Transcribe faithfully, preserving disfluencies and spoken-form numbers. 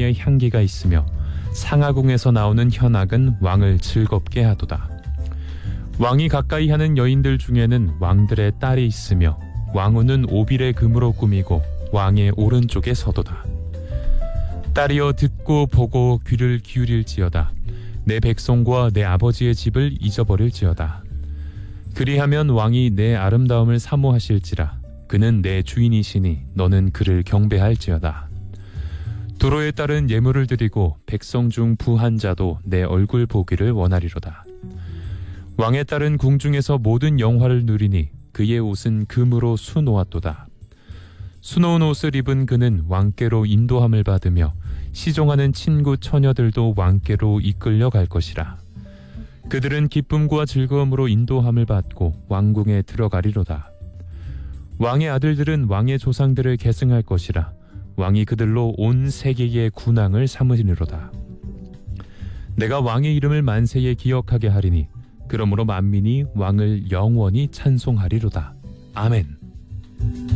향에 향기가 있으며 상하궁에서 나오는 현악은 왕을 즐겁게 하도다. 왕이 가까이 하는 여인들 중에는 왕들의 딸이 있으며 왕후는 오빌의 금으로 꾸미고 왕의 오른쪽에 서도다. 딸이여 듣고 보고 귀를 기울일지어다. 내 백성과 내 아버지의 집을 잊어버릴지어다. 그리하면 왕이 내 아름다움을 사모하실지라. 그는 내 주인이시니 너는 그를 경배할지어다. 두로에 따른 예물을 드리고 백성 중 부한 자도 내 얼굴 보기를 원하리로다. 왕에 따른 궁중에서 모든 영화를 누리니 그의 옷은 금으로 수놓았도다. 수놓은 옷을 입은 그는 왕께로 인도함을 받으며 시종하는 친구 처녀들도 왕께로 이끌려 갈 것이라. 그들은 기쁨과 즐거움으로 인도함을 받고 왕궁에 들어가리로다. 왕의 아들들은 왕의 조상들을 계승할 것이라. 왕이 그들로 온 세계의 군왕을 삼으리로다. 내가 왕의 이름을 만세에 기억하게 하리니 그러므로 만민이 왕을 영원히 찬송하리로다. 아멘.